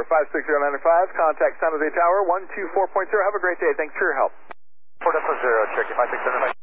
56095, contact San Jose Tower 124.0. Have a great day. Thanks for your help. 4.0, Cherokee 56095.